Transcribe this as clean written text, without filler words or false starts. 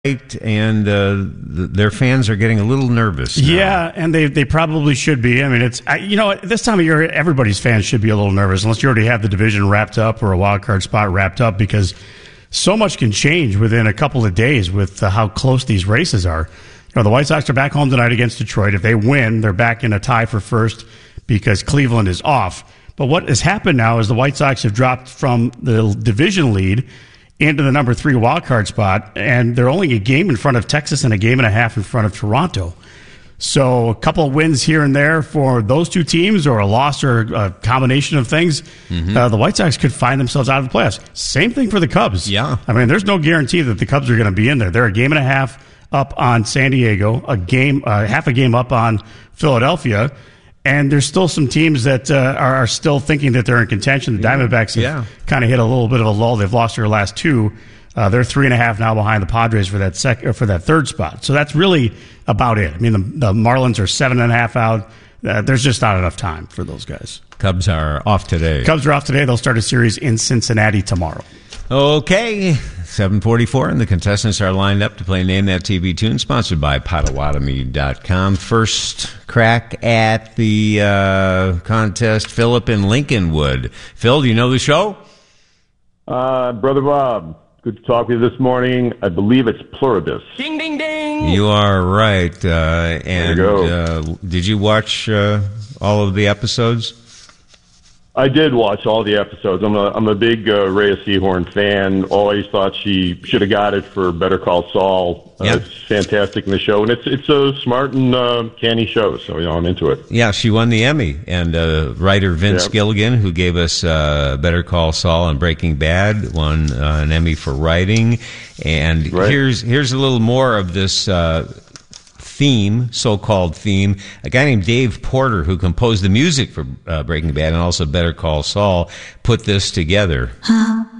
and their fans are getting a little nervous now. Yeah, and they probably should be. I mean, it's this time of year, everybody's fans should be a little nervous, unless you already have the division wrapped up or a wild card spot wrapped up, because so much can change within a couple of days with how close these races are. The White Sox are back home tonight against Detroit. If they win, they're back in a tie for first because Cleveland is off. But what has happened now is the White Sox have dropped from the division lead into the number 3 wild card spot, and they're only a game in front of Texas and a game and a half in front of Toronto. So a couple of wins here and there for those two teams, or a loss, or a combination of things, the White Sox could find themselves out of the playoffs. Same thing for the Cubs. Yeah. I mean, there's no guarantee that the Cubs are going to be in there. They're a game and a half up on San Diego, half a game up on Philadelphia. And there's still some teams that are still thinking that they're in contention. The Diamondbacks have kind of hit a little bit of a lull. They've lost their last 2. They're 3.5 now behind the Padres for that third spot. So that's really about it. I mean, the Marlins are 7.5 out. There's just not enough time for those guys. Cubs are off today. They'll start a series in Cincinnati tomorrow. Okay, 7:44, and the contestants are lined up to play Name That TV Tune, sponsored by Potawatomi.com. First crack at the contest, Philip in Lincolnwood. Phil, do you know the show? Brother Bob, good to talk with you this morning. I believe it's Pluribus. Ding, ding, ding. You are right. There you go. Did you watch all of the episodes? I did watch all the episodes. I'm a big Rhea Seehorn fan. Always thought she should have got it for Better Call Saul. Yep. It's fantastic in the show, and it's a smart and canny show. So I'm into it. Yeah, she won the Emmy, and writer Vince Gilligan, who gave us Better Call Saul and Breaking Bad, won an Emmy for writing. And here's a little more of this so-called theme. A guy named Dave Porter, who composed the music for Breaking Bad and also Better Call Saul, put this together.